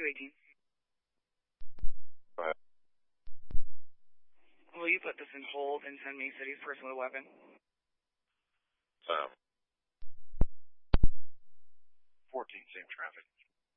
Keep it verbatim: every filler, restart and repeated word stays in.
eighteen. Go ahead. Will you put this in hold and send me city's person with a weapon? Sam. fourteen, same traffic.